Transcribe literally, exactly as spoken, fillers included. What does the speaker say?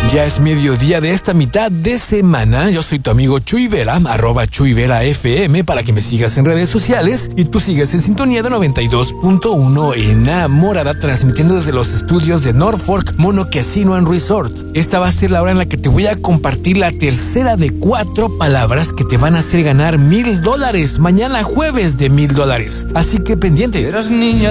Ya es mediodía de esta mitad de semana. Yo soy tu amigo Chuy Vera, arroba Chuy Vera F M, para que me sigas en redes sociales y tú sigues en sintonía de noventa y dos punto uno Enamorada, transmitiendo desde los estudios de Norfolk Mono Casino and Resort. Esta va a ser la hora en la que te voy a compartir la tercera de cuatro palabras que te van a hacer ganar mil dólares mañana jueves de mil dólares. Así que pendiente. Eras niña